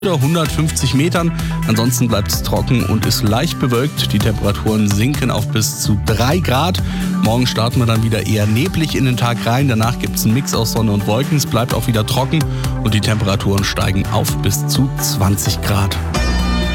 150 Metern. Ansonsten bleibt es trocken und ist leicht bewölkt. Die Temperaturen sinken auf bis zu 3 Grad. Morgen starten wir dann wieder eher neblig in den Tag rein. Danach gibt es einen Mix aus Sonne und Wolken. Es bleibt auch wieder trocken und die Temperaturen steigen auf bis zu 20 Grad.